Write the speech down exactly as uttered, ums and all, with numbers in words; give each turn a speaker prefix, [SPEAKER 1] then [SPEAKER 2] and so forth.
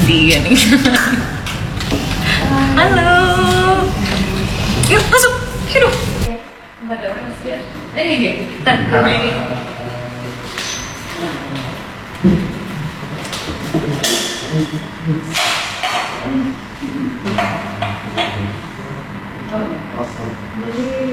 [SPEAKER 1] mandi kan. Halo. Yuk masuk. Hidup. Eh, ini